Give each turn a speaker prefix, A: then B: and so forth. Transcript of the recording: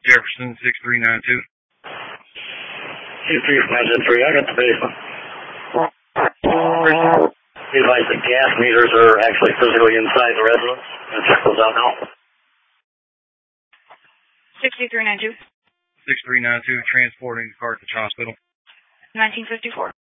A: Jefferson 6392.
B: 23503, I got the basement. Advise that gas meters are actually physically inside the residence. And check those out now.
C: 6392.
A: 6392, transporting the Carthage Hospital.
C: 1954.